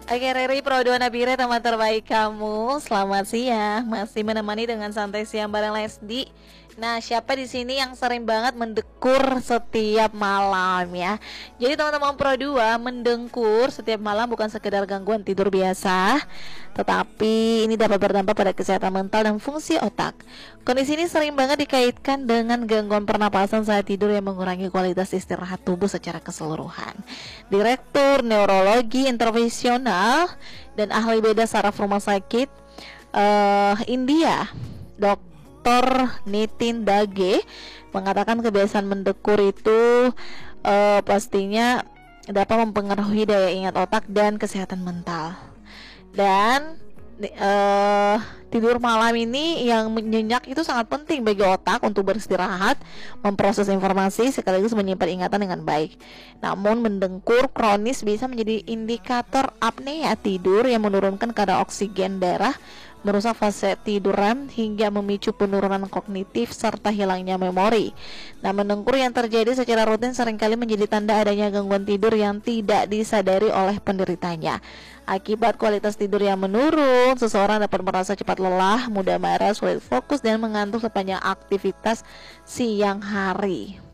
Oke Riri, Pro 2 Nabire, teman terbaik kamu. Selamat siang. Masih menemani dengan santai siang bareng Lesdi. Nah, siapa di sini yang sering banget mendekur setiap malam ya? Jadi teman-teman Pro 2, mendengkur setiap malam bukan sekedar gangguan tidur biasa, tetapi ini dapat berdampak pada kesehatan mental dan fungsi otak. Kondisi ini sering banget dikaitkan dengan gangguan pernapasan saat tidur yang mengurangi kualitas istirahat tubuh secara keseluruhan. Direktur Neurologi Intervensional dan ahli bedah saraf Rumah Sakit India, Dr. Nitin Dage, mengatakan kebiasaan mendekur itu pastinya dapat mempengaruhi daya ingat otak dan kesehatan mental. Dan tidur malam ini yang nyenyak itu sangat penting bagi otak untuk beristirahat, memproses informasi sekaligus menyimpan ingatan dengan baik. Namun mendengkur kronis bisa menjadi indikator apnea tidur yang menurunkan kadar oksigen darah, merusak fase tidur REM hingga memicu penurunan kognitif serta hilangnya memori. Nah, mendengkur yang terjadi secara rutin seringkali menjadi tanda adanya gangguan tidur yang tidak disadari oleh penderitanya. Akibat kualitas tidur yang menurun, seseorang dapat merasa cepat lelah, mudah marah, sulit fokus, dan mengantuk sepanjang aktivitas siang hari.